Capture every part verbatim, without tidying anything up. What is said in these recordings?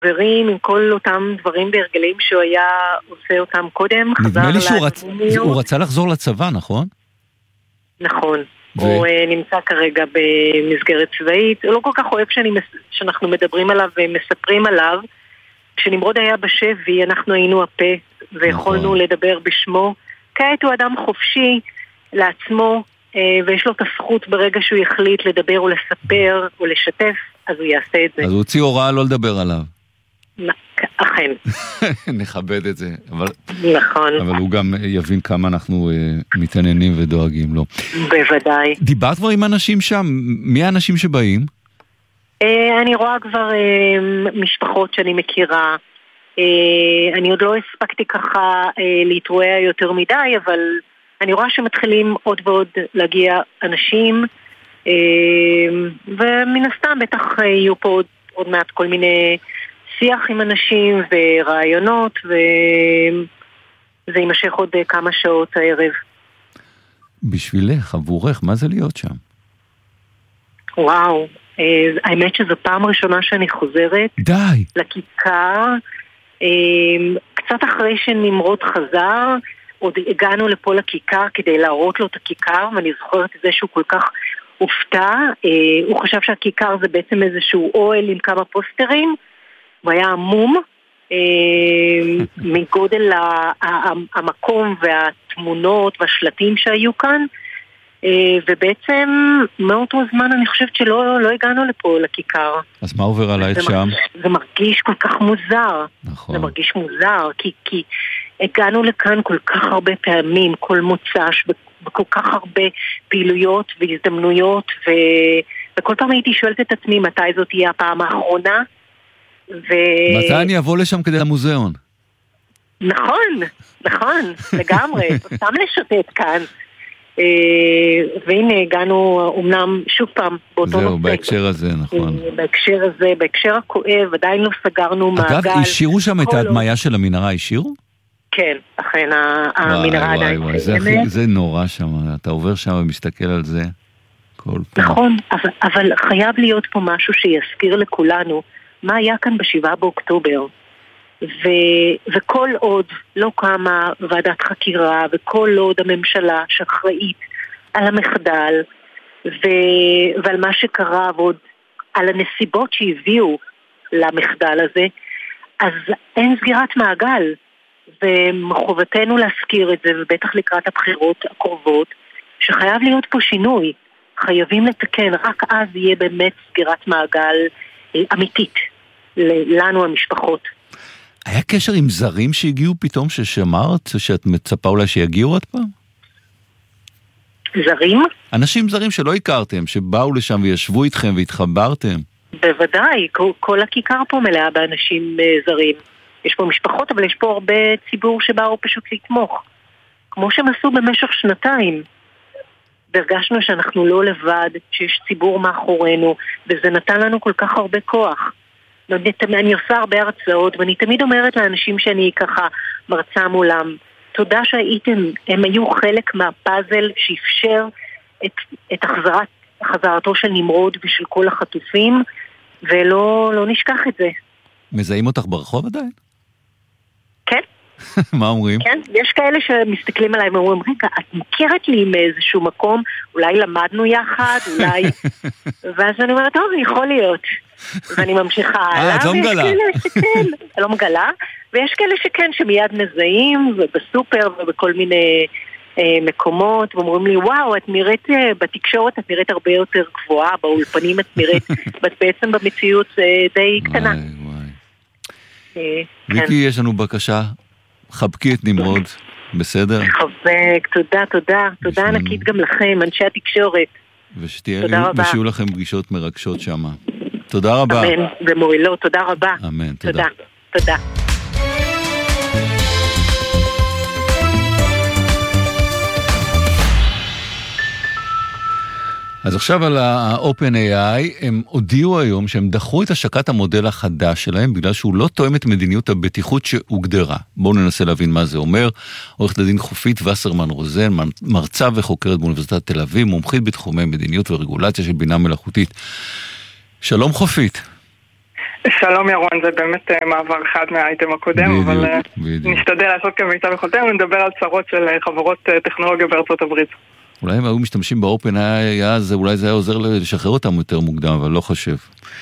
חברים עם כל אותם דברים והרגלים שהוא היה עושה אותם קודם. נדמה לי שהוא רצ... הוא רצה לחזור לצבא, נכון? נכון. ו... הוא נמצא כרגע במסגרת צבאית. הוא לא כל כך אוהב שאני... שאנחנו מדברים עליו ומספרים עליו. כשנמרוד היה בשבי, אנחנו היינו הפה ויכולנו נכון. לדבר בשמו. כעת הוא אדם חופשי לעצמו, ויש לו את הזכות ברגע שהוא יחליט לדבר או לספר או לשתף, אז הוא יעשה את זה. אז הוא הוציא הוראה לא לדבר עליו. אכן. נכבד את זה. אבל, נכון. אבל הוא גם יבין כמה אנחנו uh, מתעניינים ודואגים לו. בוודאי. דיברת כבר עם אנשים שם? מי האנשים שבאים? Uh, אני רואה כבר uh, משפחות שאני מכירה. Uh, אני עוד לא הספקתי ככה uh, להתרועע יותר מדי, אבל אני רואה שמתחילים עוד ועוד להגיע אנשים, uh, ומן הסתם בטח uh, יהיו פה עוד, עוד מעט כל מיני שיח עם אנשים ורעיונות, וזה יימשך עוד uh, כמה שעות הערב. בשבילך, עבורך, מה זה להיות שם? וואו, uh, האמת שזו פעם ראשונה שאני חוזרת די. לכיכר, קצת אחרי שנמרוד חזר, עוד הגענו לפה לכיכר כדי להראות לו את הכיכר, ואני זוכרת את זה שהוא כל כך הופתע. הוא חשב שהכיכר זה בעצם איזשהו אוהל עם כמה פוסטרים, הוא היה עמום מגודל המקום והתמונות והשלטים שהיו כאן, ובעצם מאותו זמן אני חושבת שלא לא הגענו לפה לכיכר. אז מה עובר עלייך שם? זה מרגיש כל כך מוזר. נכון. זה מרגיש מוזר, כי, כי הגענו לכאן כל כך הרבה פעמים, כל מוצ"ש, בכל כך הרבה פעילויות והזדמנויות, ו... וכל פעם הייתי שואלת את עצמי מתי זאת תהיה הפעם האחרונה. ו... מתי אני אבוא לשם כדי למוזיאון? נכון, נכון, לגמרי. סתם לשוטט כאן. והנה הגענו אומנם שוב פעם באותו נושא. זהו, בהקשר הזה, נכון. בהקשר הזה, בהקשר הכואב, עדיין לא סגרנו מעגל. אגב, השאירו שם את ההדמיה של המנהרה, השאירו? כן, אכן, המנהרה עדיין. וואי, זה נורא שם, אתה עובר שם ומסתכל על זה כל פעם. נכון, אבל חייב להיות פה משהו שיזכיר לכולנו מה היה כאן בשבעה באוקטובר. ו, וכל עוד לא קמה ועדת חקירה, וכל עוד הממשלה שאחראית על המחדל ו, ועל מה שקרה ועוד על הנסיבות שהביאו למחדל הזה, אז אין סגירת מעגל, ומחובתנו להזכיר את זה, ובטח לקראת הבחירות הקרובות, שחייב להיות פה שינוי, חייבים לתקן, רק אז יהיה באמת סגירת מעגל אמיתית לנו המשפחות. היה קשר עם זרים שהגיעו פתאום ששמרת, שאת מצפה אולי שיגיעו עוד פעם? זרים? אנשים זרים שלא הכרתם, שבאו לשם וישבו איתכם והתחברתם. בוודאי, כל, כל הכיכר פה מלאה באנשים זרים. יש פה משפחות, אבל יש פה הרבה ציבור שבאו פשוט לתמוך. כמו שהם עשו במשך שנתיים. והרגשנו שאנחנו לא לבד, שיש ציבור מאחורינו, וזה נתן לנו כל כך הרבה כוח. אני עושה הרבה הרצאות, ואני תמיד אומרת לאנשים שאני ככה מרצה מולם, תודה שהייתם, הם היו חלק מהפאזל שאפשר את, את החזרת, החזרתו של נמרוד ושל כל החטופים, ולא לא נשכח את זה. מזהים אותך ברחוב עדיין? כן. מה אומרים? כן, יש כאלה שמסתכלים עליי ואומרים, רגע, את מוכרת לי מאיזשהו מקום, אולי למדנו יחד, אולי... ואז אני אומרת, טוב, זה יכול להיות. ואני ממשיכה הלאה. אה, את לא מגלה. ויש כאלה שכן, לא מגלה, ויש כאלה שכן, שמיד מזהים, ובסופר ובכל מיני אה, מקומות, ואומרים לי, וואו, את נראית אה, בתקשורת, את נראית הרבה יותר גבוהה, באולפנים את נראית, בעצם במציאות אה, די קטנה. וואי, וואי. אה, ויקי, כן. יש לנו בקשה, חבקי את נמרוד, בסדר? חבק, תודה, תודה, תודה ענקית גם לכם, אנשי התקשורת. ושיהיו לכם פגישות מרגשות שם. תודה רבה. אמן, ומועילות, תודה רבה. אמן, תודה. תודה. אז עכשיו על ה-OpenAI, הם הודיעו היום שהם דחו את השקת המודל החדש שלהם, בגלל שהוא לא תואם את מדיניות הבטיחות שהוגדרה. בואו ננסה להבין מה זה אומר. עורכת הדין חופית וסרמן רוזן, מרצה וחוקרת באוניברסיטת תל אביב, מומחית בתחומי מדיניות ורגולציה של בינה מלאכותית. שלום חופית. שלום ירון, זה באמת מעבר חד מהאייטם הקודם, בדיוק, אבל בדיוק. נשתדל לעשות כמיטב יכולתנו ונדבר על צרות של חברות טכנולוגיה בארצות הברית. אולי הם היו משתמשים באופן היה, אז אולי זה היה עוזר לשחרר אותם יותר מוקדם, אבל לא חושב.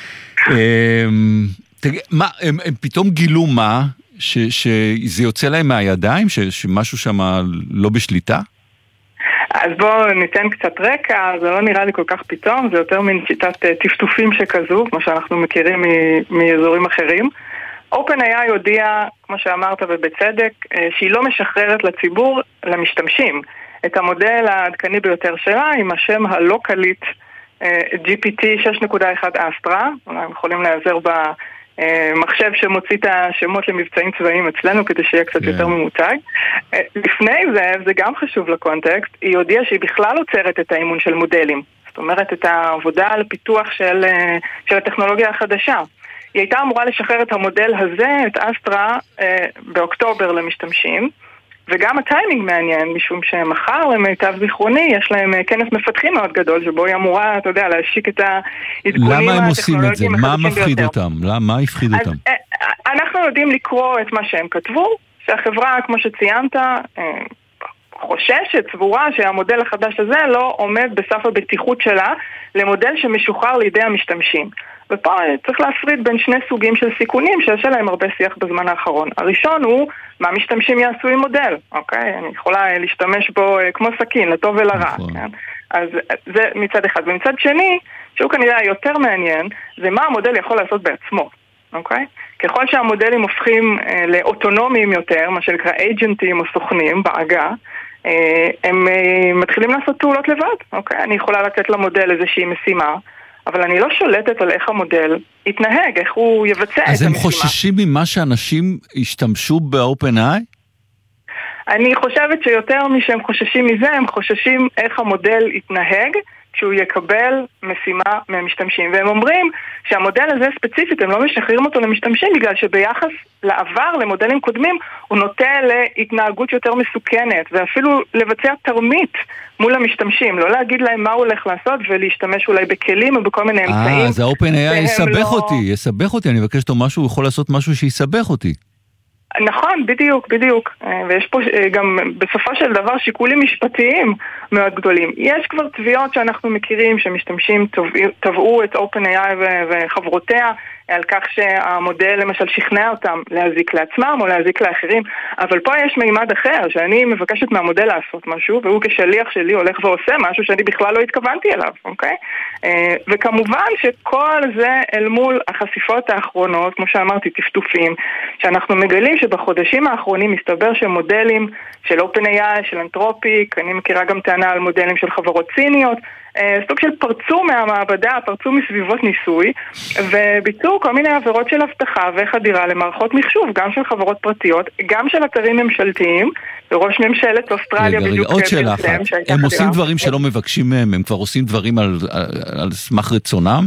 מה, הם, הם פתאום גילו מה? ש, שזה יוצא להם מהידיים? ש, שמשהו שם לא בשליטה? אז בואו ניתן קצת רקע, זה לא נראה לי כל כך פתאום, זה יותר מין שיטת טפטופים שכזו, כמו שאנחנו מכירים מאזורים אחרים. OpenAI הודיע, כמו שאמרת ובצדק, שהיא לא משחררת לציבור, למשתמשים, את המודל העדכני ביותר שלה עם השם הלא קליט ג'י פי טי שש נקודה אחת אסטרה, אולי הם יכולים להיעזר במחשב שמוציא את השמות למבצעים צבאיים אצלנו כדי שיהיה קצת yeah. יותר ממותג. לפני זה, זה גם חשוב לקונטקסט, היא הודיעה שהיא בכלל עוצרת את האימון של מודלים, זאת אומרת את העבודה על פיתוח של, של הטכנולוגיה החדשה. היא הייתה אמורה לשחרר את המודל הזה, את אסטרה, באוקטובר למשתמשים, וגם הטיימינג מעניין, משום שמחר למיטב זיכרוני יש להם כנס מפתחים מאוד גדול, שבו היא אמורה, אתה יודע, להשיק את העדכונים הטכנולוגיים. למה הם עושים את זה? מה מפחיד אותם? מה יפחיד אותם? אנחנו יודעים לקרוא את מה שהם כתבו, שהחברה, כמו שציינת, חוששת, סבורה, שהמודל החדש הזה לא עומד בסף הבטיחות שלה למודל שמשוחרר לידי המשתמשים. ופה צריך להפריד בין שני סוגים של סיכונים שיש להם הרבה שיח בזמן האחרון. הראשון הוא מה משתמשים יעשו עם מודל, אוקיי? אני יכולה להשתמש בו כמו סכין, לטוב ולרע, כן? אז זה מצד אחד. ומצד שני, שהוא כנראה יותר מעניין, זה מה המודל יכול לעשות בעצמו, אוקיי? ככל שהמודלים הופכים אה, לאוטונומיים יותר, מה שנקרא אייג'נטים או סוכנים בעגה, אה, הם אה, מתחילים לעשות פעולות לבד, אוקיי? אני יכולה לתת למודל איזושהי משימה, אבל אני לא שולטת על איך המודל יתנהג, איך הוא יבצע את המשימה. אז הם חוששים ממה שאנשים ישתמשו ב-OpenAI? אני חושבת שיותר משהם חוששים מזה, הם חוששים איך המודל יתנהג, כשהוא יקבל משימה מהמשתמשים. והם אומרים שהמודל הזה ספציפית, הם לא משחררים אותו למשתמשים, בגלל שביחס לעבר, למודלים קודמים, הוא נוטה להתנהגות יותר מסוכנת, ואפילו לבצע תרמית מול המשתמשים, לא להגיד להם מה הוא הולך לעשות, ולהשתמש אולי בכלים או בכל מיני אמצעים. אה, אז ה-OpenAI יסבך אותי, יסבך אותי, אני מבקש אותו משהו, הוא יכול לעשות משהו שיסבך אותי. נכון, בדיוק, בדיוק. ויש פה גם בסופו של דבר שיקולים משפטיים מאוד גדולים. יש כבר תביעות שאנחנו מכירים שמשתמשים תבעו את OpenAI וחברותיה על כך שהמודל למשל שכנע אותם להזיק לעצמם או להזיק לאחרים, אבל פה יש מימד אחר, שאני מבקשת מהמודל לעשות משהו, והוא כשליח שלי הולך ועושה משהו שאני בכלל לא התכוונתי אליו, אוקיי? וכמובן שכל זה אל מול החשיפות האחרונות, כמו שאמרתי, טפטופים, שאנחנו מגלים שבחודשים האחרונים מסתבר שמודלים של OpenAI, של אנתרופיק, אני מכירה גם טענה על מודלים של חברות סיניות, סוג של פרצו מהמעבדה, פרצו מסביבות ניסוי, וביצעו כל מיני עבירות של הבטחה וחדירה למערכות מחשוב, גם של חברות פרטיות, גם של אתרים ממשלתיים, וראש ממשלת אוסטרליה בדיוק... עוד שאלה אחת, הם עושים דברים שלא מבקשים מהם, הם כבר עושים דברים על, על סמך רצונם?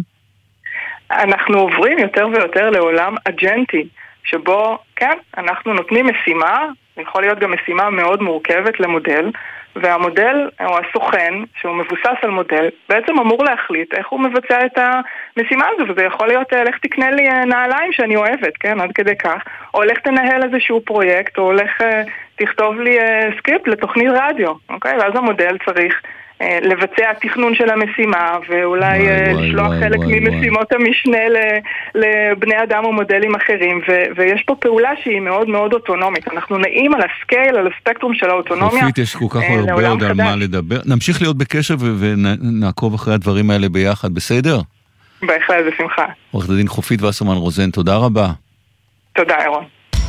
אנחנו עוברים יותר ויותר לעולם אג'נטי, שבו, כן, אנחנו נותנים משימה, יכול להיות גם משימה מאוד מורכבת למודל, והמודל, או הסוכן, שהוא מבוסס על מודל, בעצם אמור להחליט איך הוא מבצע את המשימה הזו, וזה יכול להיות, לך תקנה לי נעליים שאני אוהבת, כן, עד כדי כך, או לך תנהל איזשהו פרויקט, או לך תכתוב לי סקריפט לתוכנית רדיו, אוקיי? ואז המודל צריך לבצע תכנון של המשימה, ואולי לשלוח חלק ממשימות המשנה לבני אדם או מודלים אחרים, ויש פה פעולה שהיא מאוד מאוד אוטונומית. אנחנו נעים על הסקייל, על הספקטרום של האוטונומיה. חופית, יש כל כך הרבה עוד על מה לדבר. נמשיך להיות בקשר ונעקוב אחרי הדברים האלה ביחד, בסדר? בהחלט, בשמחה. עורכת הדין חופית וסרמן רוזן, תודה רבה. תודה, אירון.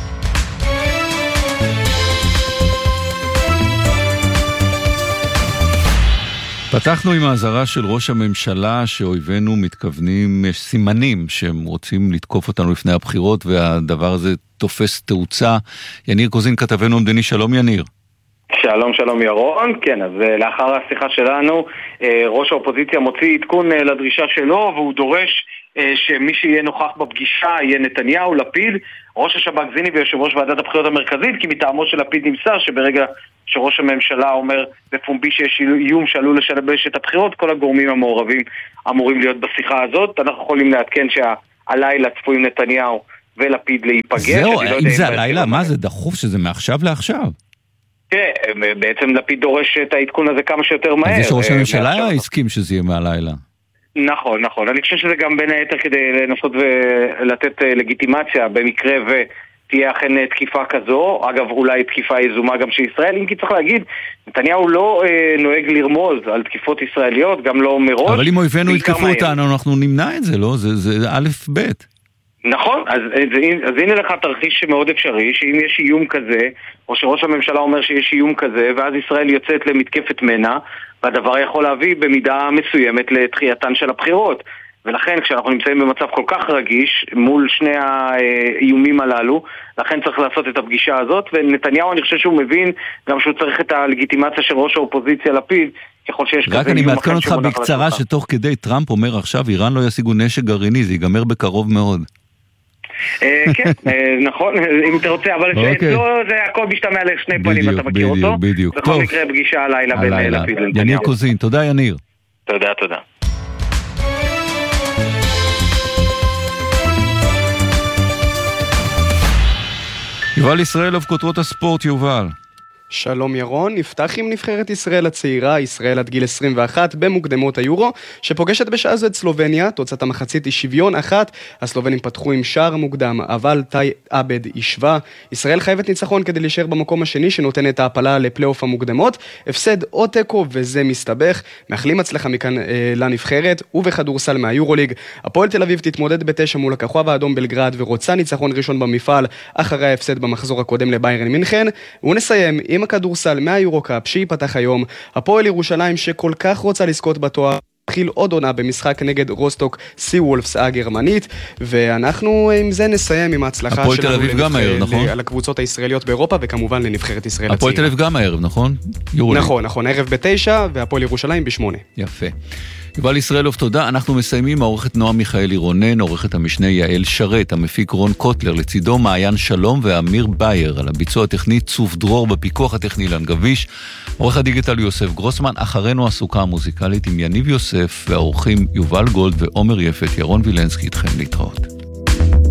פתחנו עם האזהרה של ראש הממשלה שאויבינו מתכוונים, יש סימנים שהם רוצים לתקוף אותנו לפני הבחירות, והדבר הזה תופס תאוצה. יניר קוזין, כתבנו המדיני, שלום יניר. שלום שלום ירון, כן, אז לאחר השיחה שלנו, ראש האופוזיציה מוציא עדכון לדרישה שלו, והוא דורש שמי שיהיה נוכח בפגישה יהיה נתניהו, לפיד, ראש השב"כ זיני ויושב ראש ועדת הבחירות המרכזית, כי מטעמו של לפיד נמסר שברגע שראש הממשלה אומר בפומבי שיש איום שעלול לשבש את הבחירות, כל הגורמים המעורבים אמורים להיות בשיחה הזאת. אנחנו יכולים לעדכן שה הלילה צפויים נתניהו ולפיד להיפגש. זהו, אם זה הלילה, מה זה דחוף שזה מעכשיו לעכשיו? תראה, בעצם לפיד דורש את העדכון הזה כמה שיותר מהר. זה שראש הממשלה הסכים שזה יהיה מהלילה. נכון, נכון. אני חושב שזה גם בין היתר כדי לנסות ולתת לגיטימציה במקרה ותהיה אכן תקיפה כזו. אגב, אולי תקיפה יזומה גם של ישראל. אם כי צריך להגיד, נתניהו לא אה, נוהג לרמוז על תקיפות ישראליות, גם לא מראש. אבל אם אויבינו יתקפו אותנו, אנחנו נמנע את זה, לא? זה, זה א' ב'. נכון, אז, אז, אז הנה לך תרחיש מאוד אפשרי, שאם יש איום כזה, או שראש הממשלה אומר שיש איום כזה, ואז ישראל יוצאת למתקפת מנע, והדבר יכול להביא במידה מסוימת לתחייתן של הבחירות. ולכן כשאנחנו נמצאים במצב כל כך רגיש מול שני האיומים הללו, לכן צריך לעשות את הפגישה הזאת, ונתניהו אני חושב שהוא מבין גם שהוא צריך את הלגיטימציה של ראש האופוזיציה לפיד, ככל שיש כזה איום. רק אני מעדכן אותך בקצרה שתוך כדי טראמפ אומר עכשיו איראן לא ישיגו נשק גרעיני, זה ייגמר בקרוב מאוד. כן, נכון, אם אתה רוצה, אבל זה הכל משתמע לשני פנים, אתה מכיר אותו? בדיוק, בכל מקרה פגישה הלילה בין לפיד לנתניהו. יניר קוזין, תודה יניר. תודה, תודה. יובל ישראלוב, כותרות הספורט, יובל. שלום ירון, נפתח עם נבחרת ישראל הצעירה, ישראל עד גיל עשרים ואחת במוקדמות היורו, שפוגשת בשעה זו את סלובניה, תוצאת המחצית היא שוויון אחת, הסלובנים פתחו עם שער מוקדם, אבל תאי עבד ישבה, ישראל חייבת ניצחון כדי להישאר במקום השני שנותן את ההפלה לפלייאוף המוקדמות, הפסד או תיקו וזה מסתבך, מאחלים הצלחה מכאן אה, לנבחרת, ובכדורסל מהיורוליג, הפועל תל אביב תתמודד בתשע מול הכוכב האדום בלגרד ורוצה ניצחון ראשון במפעל, אחרי ההפסד במחזור הקודם לביירן מינכן, ונסיים עם הכדורסל מהיורוקאפ שיפתח היום, הפועל ירושלים שכל כך רוצה לזכות בתואר, התחיל עוד עונה במשחק נגד רוסטוק סי וולפס הגרמנית, ואנחנו עם זה נסיים עם ההצלחה הפועל תל אביב גם הערב, נכון? על הקבוצות הישראליות באירופה, וכמובן לנבחרת ישראל הצעירה. הפועל תל אביב גם הערב, נכון? נכון, נכון, הערב בתשע, והפועל ירושלים בשמונה. יפה. יובל ישראלוב, תודה. אנחנו מסיימים, העורכת נועה מיכאלי רונן, עורכת המשנה יעל שרת, המפיק רון קוטלר, לצידו מעיין שלום ואמיר בייר, על הביצוע הטכני צוף דרור, בפיקוח הטכני לן גביש, עורך הדיגיטל יוסף גרוסמן, אחרינו הסוכה המוזיקלית עם יניב יוסף, והעורכים יובל גולד ועומר יפת, ירון וילנסקי, איתכם להתראות.